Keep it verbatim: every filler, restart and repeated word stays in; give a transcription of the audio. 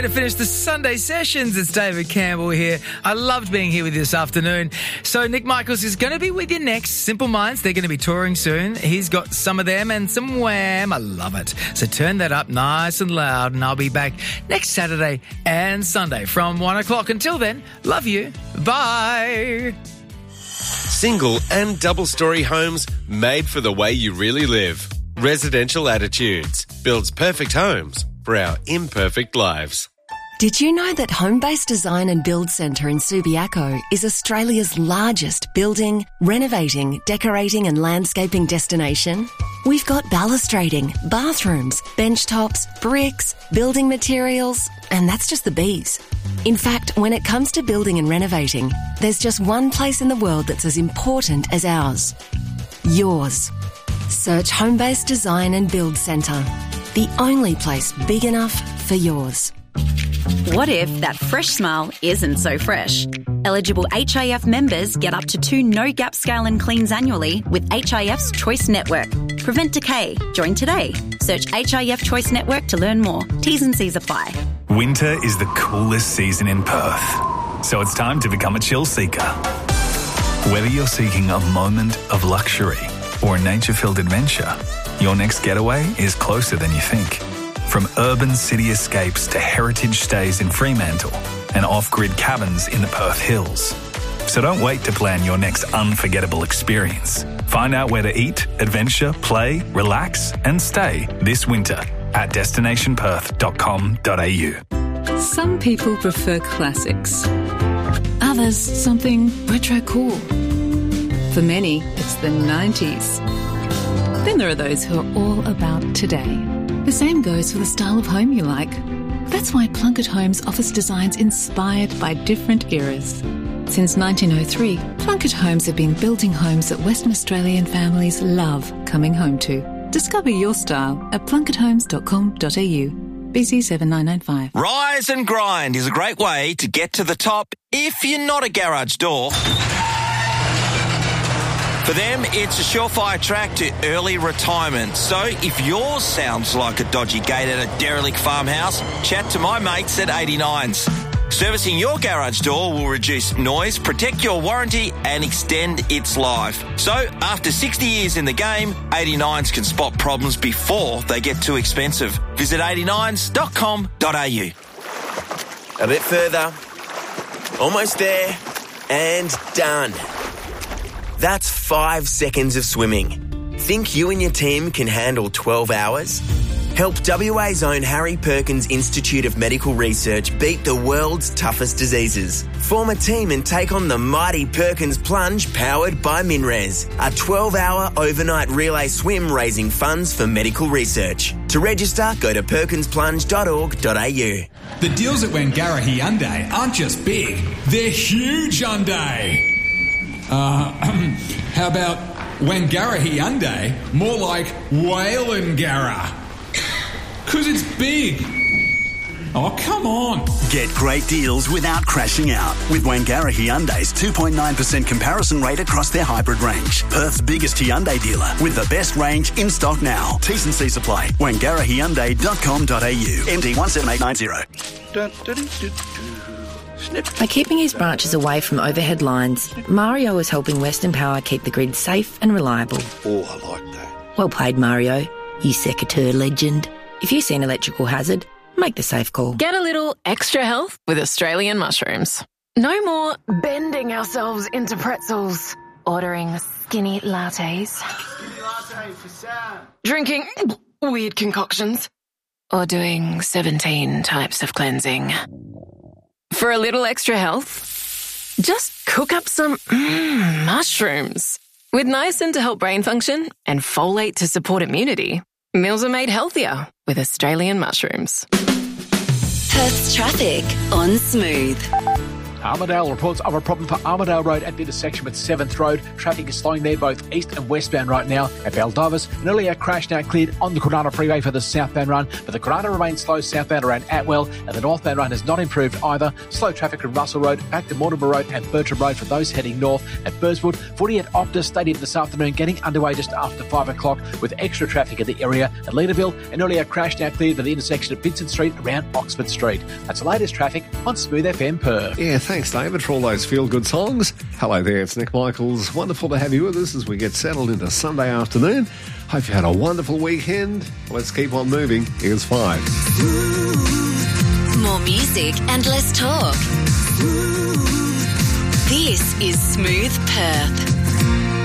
way to finish the Sunday sessions. It's David Campbell here. I loved being here with you this afternoon. So Nick Michaels is going to be with you next. Simple Minds, they're going to be touring soon. He's got some of them and some Wham. I love it. So turn that up nice and loud, and I'll be back next Saturday and Sunday from one o'clock. Until then, love you. Bye. Single and double-storey homes made for the way you really live. Residential Attitudes builds perfect homes for our imperfect lives. Did you know that Home-Based Design and Build Centre in Subiaco is Australia's largest building, renovating, decorating and landscaping destination? We've got balustrading, bathrooms, bench tops, bricks, building materials, and that's just the bees. In fact, when it comes to building and renovating, there's just one place in the world that's as important as ours. Yours. Search Home-Based Design and Build Centre. The only place big enough for yours. What if that fresh smile isn't so fresh? Eligible H I F members get up to two no-gap scale and cleans annually with H I F's Choice Network. Prevent decay. Join today. Search H I F Choice Network to learn more. T's and C's apply. Winter is the coolest season in Perth, so it's time to become a chill seeker. Whether you're seeking a moment of luxury or a nature-filled adventure, your next getaway is closer than you think. From urban city escapes to heritage stays in Fremantle and off-grid cabins in the Perth Hills. So don't wait to plan your next unforgettable experience. Find out where to eat, adventure, play, relax and stay this winter at destination perth dot com dot a u. Some people prefer classics. Others, something retro cool. For many, it's the nineties. Then there are those who are all about today. The same goes for the style of home you like. That's why Plunkett Homes offers designs inspired by different eras. Since nineteen oh three, Plunkett Homes have been building homes that Western Australian families love coming home to. Discover your style at plunkett homes dot com dot a u. B C seven nine nine five. Rise and Grind is a great way to get to the top if you're not a garage door. For them, it's a surefire track to early retirement. So if yours sounds like a dodgy gate at a derelict farmhouse, chat to my mates at eighty-nines. Servicing your garage door will reduce noise, protect your warranty and extend its life. So after sixty years in the game, eighty-nines can spot problems before they get too expensive. Visit eighty-nines dot com dot a u. A bit further. Almost there. And done. That's five seconds of swimming. Think you and your team can handle twelve hours? Help W A's own Harry Perkins Institute of Medical Research beat the world's toughest diseases. Form a team and take on the mighty Perkins Plunge powered by MinRes, a twelve-hour overnight relay swim raising funds for medical research. To register, go to perkins plunge dot org dot a u. The deals at Wangara Hyundai aren't just big, they're huge Hyundai. Uh, how about Wangara Hyundai? More like Whalengara. Because it's big. Oh, come on. Get great deals without crashing out with Wangara Hyundai's two point nine percent comparison rate across their hybrid range. Perth's biggest Hyundai dealer with the best range in stock now. T's and C's apply. wangara hyundai dot com dot a u. M D one seven eight nine zero. By keeping his branches away from overhead lines, Mario is helping Western Power keep the grid safe and reliable. Oh, I like that. Well played, Mario, you secateur legend. If you see an electrical hazard, make the safe call. Get a little extra health with Australian mushrooms. No more bending ourselves into pretzels, ordering skinny lattes, Skinny latte for Sam. drinking weird concoctions, or doing seventeen types of cleansing. For a little extra health, just cook up some mm, mushrooms. With niacin to help brain function and folate to support immunity, meals are made healthier with Australian mushrooms. Perth's traffic on Smooth. Armidale reports of a problem for Armidale Road at the intersection with seventh Road. Traffic is slowing there both east and westbound right now. At Baldivis, an earlier crash now cleared on the Kwinana Freeway for the southbound run, but the Kwinana remains slow southbound around Atwell, and the northbound run has not improved either. Slow traffic from Russell Road back to Mortimer Road and Bertram Road for those heading north. At Burswood, footy at Optus Stadium this afternoon getting underway just after five o'clock with extra traffic in the area. At Leaderville, an earlier crash now cleared for the intersection of Vincent Street around Oxford Street. That's the latest traffic on Smooth F M Perth. Yeah, thanks, David, for all those feel-good songs. Hello there, it's Nick Michaels. Wonderful to have you with us as we get settled into Sunday afternoon. Hope you had a wonderful weekend. Let's keep on moving. Here's five. More music and less talk. This is Smooth Perth.